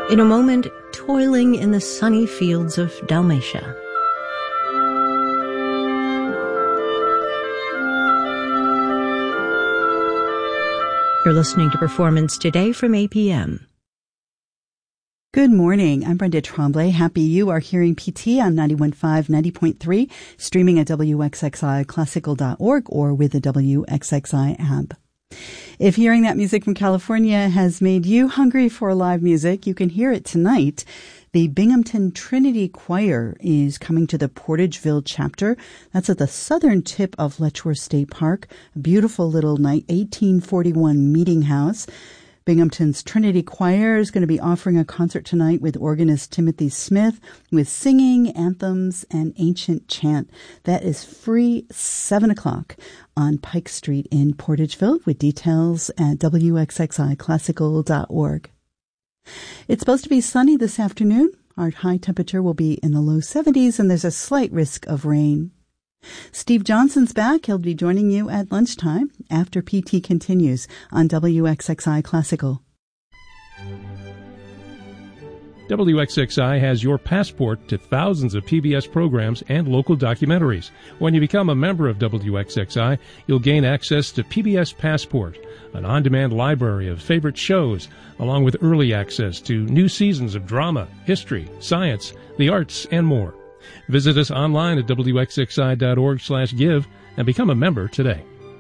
In a moment, toiling in the sunny fields of Dalmatia. You're listening to Performance Today from APM. Good morning. I'm Brenda Tremblay. Happy you are hearing PT on 91.5, 90.3, streaming at WXXIClassical.org or with the WXXI app. If hearing that music from California has made you hungry for live music, you can hear it tonight. The Binghamton Trinity Choir is coming to the Portageville chapter. That's at the southern tip of Letchworth State Park, a beautiful little 1841 meeting house. Binghamton's Trinity Choir is going to be offering a concert tonight with organist Timothy Smith with singing, anthems, and ancient chant. That is free 7 o'clock on Pike Street in Portageville, with details at WXXIClassical.org. It's supposed to be sunny this afternoon. Our high temperature will be in the low 70s, and there's a slight risk of rain. Steve Johnson's back. He'll be joining you at lunchtime after PT continues on WXXI Classical. WXXI has your passport to thousands of PBS programs and local documentaries. When you become a member of WXXI, you'll gain access to PBS Passport, an on-demand library of favorite shows, along with early access to new seasons of drama, history, science, the arts, and more. Visit us online at WXXI.org/give and become a member today.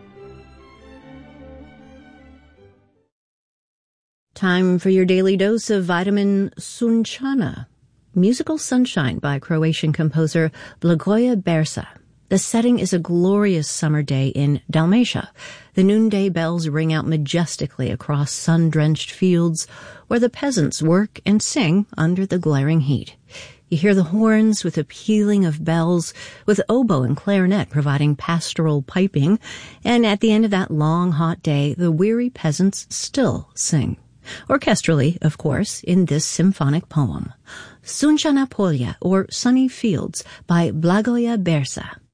Time for your daily dose of vitamin Sunčana, Musical Sunshine by Croatian composer Blagoje Bersa. The setting is a glorious summer day in Dalmatia. The noonday bells ring out majestically across sun-drenched fields where the peasants work and sing under the glaring heat. You hear the horns with a pealing of bells, with oboe and clarinet providing pastoral piping, and at the end of that long, hot day, the weary peasants still sing. Orchestrally, of course, in this symphonic poem. Sunčana Polja, or Sunny Fields, by Blagoje Bersa.